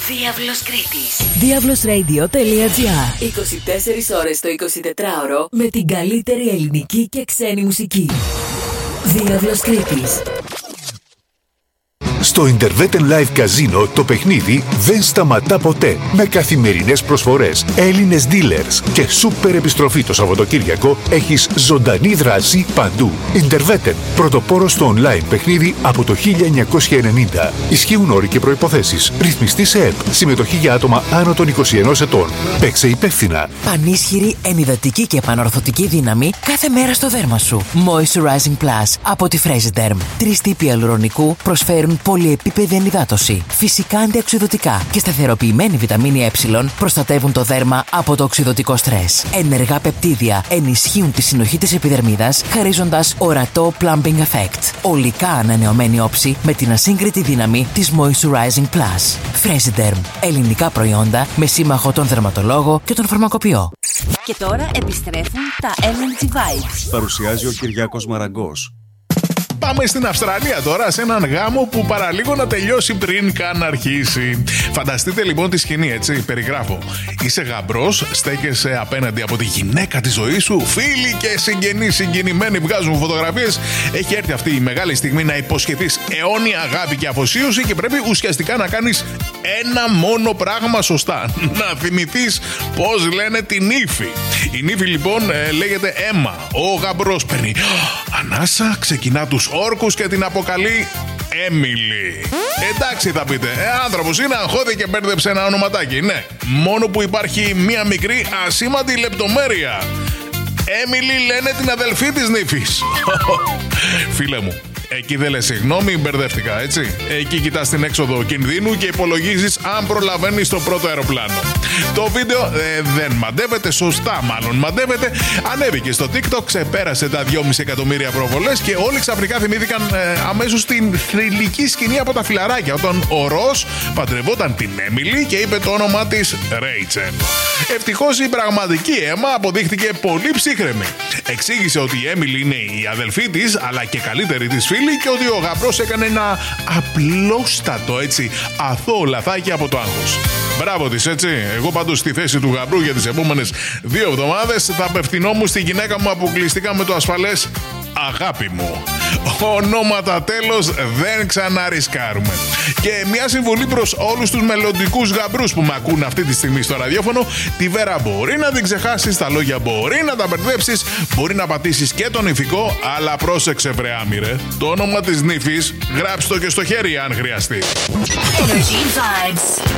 Διάβλος Κρήτης. Διαβλosradio.gr. 24 ώρες το 24ωρο με την καλύτερη ελληνική και ξένη μουσική. Διάβλος Κρήτης. Στο Interveten Live Casino το παιχνίδι δεν σταματά ποτέ. Με καθημερινές προσφορές, Έλληνες dealers και σούπερ επιστροφή το Σαββατοκύριακο, έχεις ζωντανή δράση παντού. Interveten, πρωτοπόρος στο online παιχνίδι από το 1990. Ισχύουν όροι και προϋποθέσεις. Ρυθμιστή σε ΕΠ. Συμμετοχή για άτομα άνω των 21 ετών. Παίξε υπεύθυνα. Πανίσχυρη, ενυδατική και επανορθωτική δύναμη κάθε μέρα στο δέρμα σου. Moisturizing Plus από τη Fresiderm. 3 τύποι ιαλουρονικού προσφέρουν πολυεπίπεδη ενυδάτωση, φυσικά αντιοξειδωτικά και σταθεροποιημένη βιταμίνη Ε προστατεύουν το δέρμα από το οξειδωτικό στρες. Ενεργά πεπτίδια ενισχύουν τη συνοχή της επιδερμίδας, χαρίζοντας ορατό plumping effect. ολικά ανανεωμένη όψη με την ασύγκριτη δύναμη της Moisturizing Plus. Fresiderm. Ελληνικά προϊόντα με σύμμαχο τον δερματολόγο και τον φαρμακοποιό. Και τώρα επιστρέφουν τα Energy Vibes. Παρουσιάζει ο Κυριάκος Μαραγκός. Πάμε στην Αυστραλία τώρα, σε έναν γάμο που παραλίγο να τελειώσει πριν καν αρχίσει. Φανταστείτε λοιπόν τη σκηνή, έτσι. Περιγράφω. Είσαι γαμπρός, στέκεσαι απέναντι από τη γυναίκα της ζωής σου. Φίλοι και συγγενείς συγκινημένοι βγάζουν φωτογραφίες. Έχει έρθει αυτή η μεγάλη στιγμή να υποσχεθείς αιώνια αγάπη και αφοσίωση και πρέπει ουσιαστικά να κάνεις ένα μόνο πράγμα σωστά. Να θυμηθείς πώς λένε την ύφη. Η νύφη λοιπόν λέγεται Έμα. Ο γαμπρός παίρνει ανάσα, ξεκινά τους όρκους και την αποκαλεί Έμιλι. Εντάξει θα πείτε, άνθρωπος είναι, αγχώθηκε και μπέρδεψε ένα ονοματάκι. Ναι, μόνο που υπάρχει μία μικρή ασήμαντη λεπτομέρεια. Έμιλι λένε την αδελφή της νύφης. Φίλε μου, εκεί δεν λες συγγνώμη, μπερδεύτηκα, έτσι. Εκεί κοιτάς την έξοδο κινδύνου και υπολογίζεις αν προλαβαίνεις το πρώτο αεροπλάνο. Το βίντεο δεν μαντεύεται, σωστά μάλλον μαντεύεται. Ανέβηκε στο TikTok, ξεπέρασε τα 2,5 εκατομμύρια προβολές και όλοι ξαφνικά θυμήθηκαν αμέσως την θρυλική σκηνή από τα φιλαράκια όταν ο Ρος παντρευόταν την Έμιλι και είπε το όνομα της Ρέιτσελ. Ευτυχώς η πραγματική Έμα αποδείχτηκε πολύ ψύχρεμη. Εξήγησε ότι η Έμιλι είναι η αδελφή της αλλά και καλύτερη της φίλη και ότι ο γαμπρός έκανε ένα απλόστατο, έτσι, αθώο λαθάκι από το άγχος. Μπράβο της, έτσι. Εγώ πάντως στη θέση του γαμπρού για τις επόμενες 2 εβδομάδες θα απευθυνόμουν στη γυναίκα μου αποκλειστικά με το ασφαλές αγάπη μου. Ονόματα τέλος, δεν ξαναρισκάρουμε. Και μια συμβουλή προς όλους τους μελλοντικούς γαμπρούς που με ακούν αυτή τη στιγμή στο ραδιόφωνο. Τη Βέρα μπορεί να την ξεχάσεις, τα λόγια μπορεί να τα μπερδέψεις, μπορεί να πατήσεις και τον ηφικό, αλλά πρόσεξε βρε άμυρε. Το όνομα της νύφης γράψτε το και στο χέρι αν χρειαστεί. Energy Vibes.